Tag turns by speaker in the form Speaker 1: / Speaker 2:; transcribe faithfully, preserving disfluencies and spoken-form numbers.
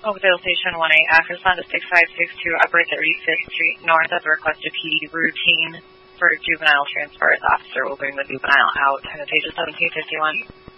Speaker 1: Oakdale Station one eight, access on to six five six two Upper thirty-fifth Street North as a requested P D routine for juvenile transfer. The officer will bring the juvenile out. And the page is seventeen fifty-one.